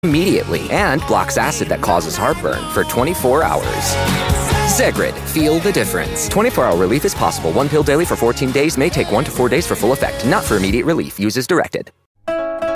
immediately and blocks acid that causes heartburn for 24 hours. Zegrid, feel the difference. 24-hour relief is possible. One pill daily for 14 days may take 1 to 4 days for full effect. Not for immediate relief. Use as directed.